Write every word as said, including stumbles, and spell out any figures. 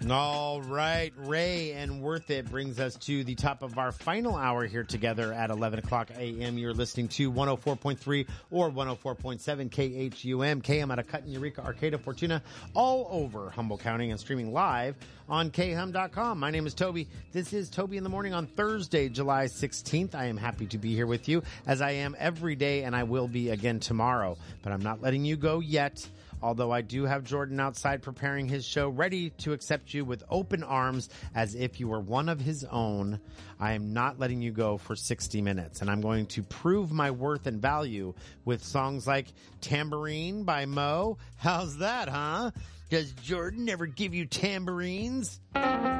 All right, Ray and Worth It brings us to the top of our final hour here together at eleven o'clock a.m. You're listening to one oh four point three or one oh four point seven K H U M, K M out of Cut, Eureka, Arcata, Fortuna, all over Humboldt County and streaming live on K H U M dot com. My name is Toby. This is Toby in the Morning on Thursday, July sixteenth. I am happy to be here with you as I am every day, and I will be again tomorrow. But I'm not letting you go yet. Although I do have Jordan outside preparing his show, ready to accept you with open arms as if you were one of his own. I am not letting you go for sixty minutes, and I'm going to prove my worth and value with songs like Tambourine by Mo. How's that, huh? Does Jordan ever give you tambourines?